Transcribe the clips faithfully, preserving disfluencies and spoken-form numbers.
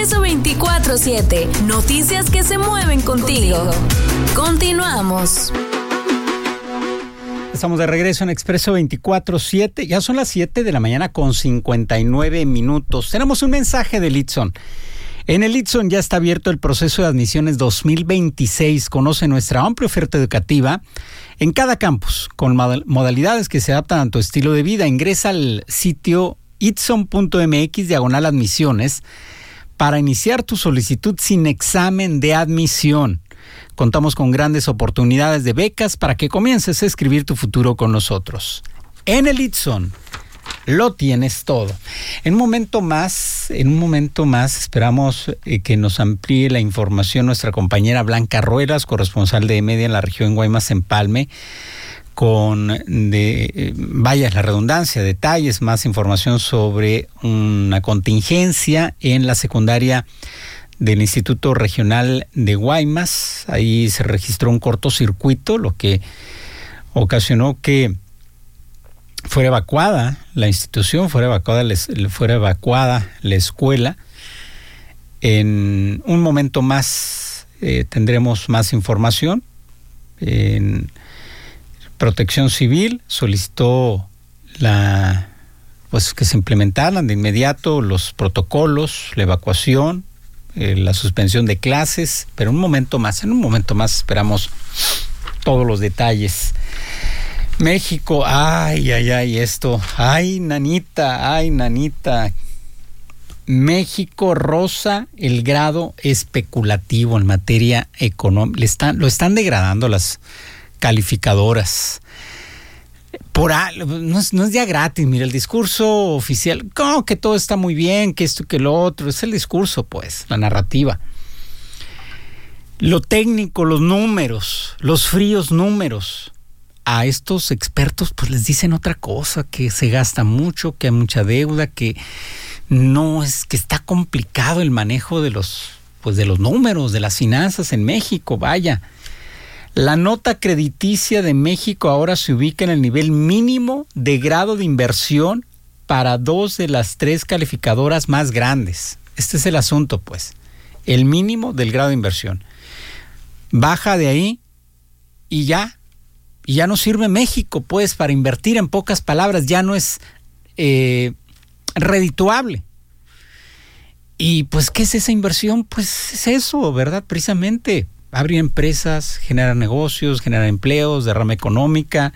Expreso veinticuatro siete. Noticias que se mueven contigo. contigo. Continuamos. Estamos de regreso en Expreso veinticuatro siete. Ya son las siete de la mañana con cincuenta y nueve minutos. Tenemos un mensaje del Itson. En el Itson ya está abierto el proceso de admisiones dos mil veintiséis. Conoce nuestra amplia oferta educativa en cada campus, con modalidades que se adaptan a tu estilo de vida. Ingresa al sitio itson.mx diagonal admisiones para iniciar tu solicitud sin examen de admisión. Contamos con grandes oportunidades de becas para que comiences a escribir tu futuro con nosotros. En el Itson lo tienes todo. En un momento más, en un momento más esperamos eh, que nos amplíe la información nuestra compañera Blanca Ruelas, corresponsal de Media en la región Guaymas-Empalme, con, de, eh, vaya la redundancia, detalles, más información sobre una contingencia en la secundaria del Instituto Regional de Guaymas. Ahí se registró un cortocircuito, lo que ocasionó que fuera evacuada la institución, fuera evacuada, fuera evacuada la escuela. En un momento más eh, tendremos más información. En Protección Civil solicitó la, pues que se implementaran de inmediato los protocolos, la evacuación, eh, la suspensión de clases, pero un momento más, en un momento más esperamos todos los detalles. México, ay, ay, ay, esto, ay, nanita, ay, nanita. México roza el grado especulativo en materia económica. Le están, lo están degradando las calificadoras. Por no es, no es ya gratis, mira, el discurso oficial, como que todo está muy bien, que esto, que lo otro, es el discurso, pues, la narrativa. Lo técnico, los números, los fríos números. A estos expertos pues les dicen otra cosa, que se gasta mucho, que hay mucha deuda, que no es, que está complicado el manejo de los, pues de los números, de las finanzas en México, vaya. La nota crediticia de México ahora se ubica en el nivel mínimo de grado de inversión para dos de las tres calificadoras más grandes. Este es el asunto, pues. El mínimo del grado de inversión. Baja de ahí y ya. Y ya no sirve México, pues, para invertir, en pocas palabras. Ya no es eh, redituable. Y, pues, ¿qué es esa inversión? Pues es eso, ¿verdad? Precisamente abrir empresas, generar negocios, generar empleos, derrama económica,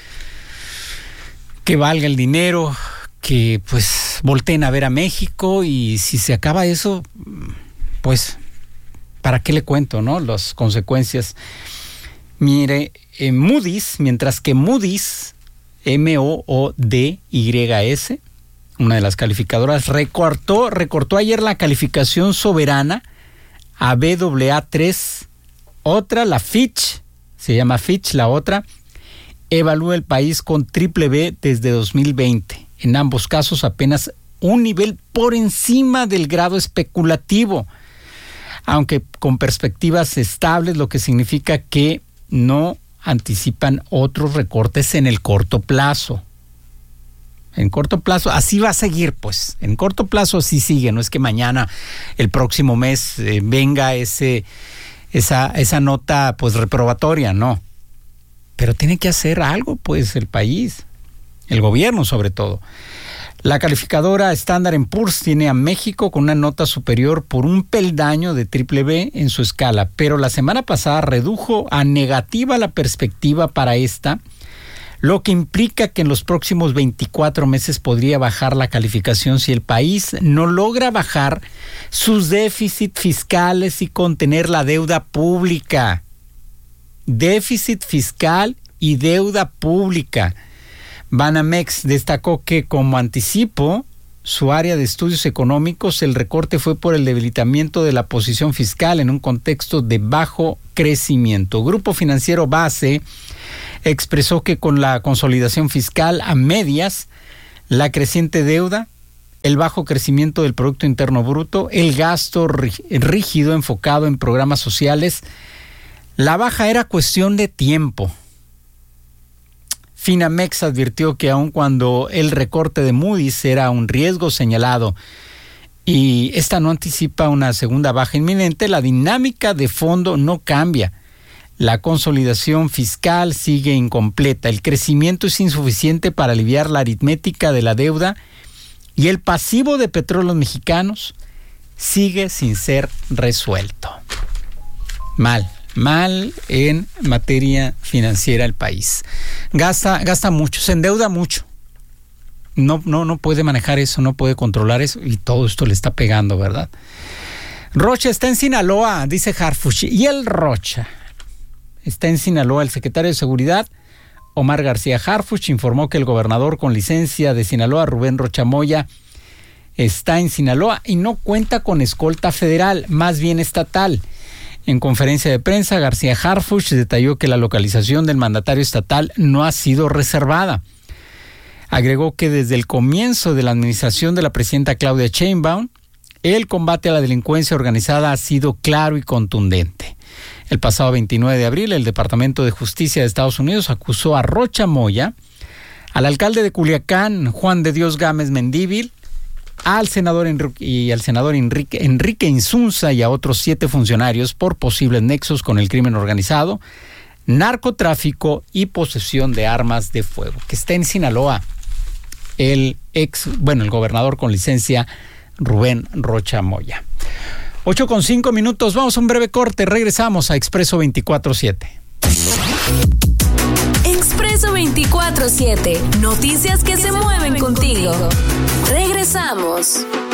que valga el dinero, que, pues, volteen a ver a México. Y si se acaba eso, pues, ¿para qué le cuento, no? Las consecuencias. Mire, eh, Moody's, mientras que Moody's, M O O D Y S, una de las calificadoras, recortó, recortó ayer la calificación soberana a B A A tres. Otra, la Fitch, se llama Fitch, la otra, evalúa el país con triple B desde dos mil veinte. En ambos casos apenas un nivel por encima del grado especulativo, aunque con perspectivas estables, lo que significa que no anticipan otros recortes en el corto plazo. En corto plazo, así va a seguir, pues. En corto plazo así sigue. No es que mañana, el próximo mes, eh, venga ese, esa, esa nota, pues, reprobatoria, no. Pero tiene que hacer algo, pues, el país, el gobierno sobre todo. La calificadora Standard and Poor's tiene a México con una nota superior por un peldaño de triple B en su escala, pero la semana pasada redujo a negativa la perspectiva para esta, lo que implica que en los próximos veinticuatro meses podría bajar la calificación si el país no logra bajar sus déficits fiscales y contener la deuda pública. Déficit fiscal y deuda pública. Banamex destacó que como anticipo su área de estudios económicos, el recorte fue por el debilitamiento de la posición fiscal en un contexto de bajo crecimiento. Grupo Financiero Base expresó que con la consolidación fiscal a medias, la creciente deuda, el bajo crecimiento del Producto Interno Bruto, el gasto rígido enfocado en programas sociales, la baja era cuestión de tiempo. Finamex advirtió que aun cuando el recorte de Moody's era un riesgo señalado y esta no anticipa una segunda baja inminente. La dinámica de fondo no cambia. La consolidación fiscal sigue incompleta. El crecimiento es insuficiente para aliviar la aritmética de la deuda y el pasivo de Petróleos Mexicanos sigue sin ser resuelto. Mal, mal en materia financiera el país. Gasta, gasta mucho, se endeuda mucho. No, no, no puede manejar eso, no puede controlar eso y todo esto le está pegando, ¿verdad? Rocha está en Sinaloa, dice Harfuch. ¿Y el Rocha? Está en Sinaloa. El secretario de Seguridad, Omar García Harfuch, informó que el gobernador con licencia de Sinaloa, Rubén Rocha Moya, está en Sinaloa y no cuenta con escolta federal, más bien estatal. En conferencia de prensa, García Harfuch detalló que la localización del mandatario estatal no ha sido reservada. Agregó que desde el comienzo de la administración de la presidenta Claudia Sheinbaum, el combate a la delincuencia organizada ha sido claro y contundente. El pasado veintinueve de abril, el Departamento de Justicia de Estados Unidos acusó a Rocha Moya, al alcalde de Culiacán, Juan de Dios Gámez Mendívil, al senador Enrique, y al senador Enrique, Enrique Insunza y a otros siete funcionarios por posibles nexos con el crimen organizado, narcotráfico y posesión de armas de fuego. Que está en Sinaloa el ex, bueno, el gobernador con licencia Rubén Rocha Moya. ocho con cinco minutos, vamos a un breve corte, regresamos a Expreso veinticuatro siete. Expreso veinticuatro siete, noticias que se mueven contigo. Regresamos.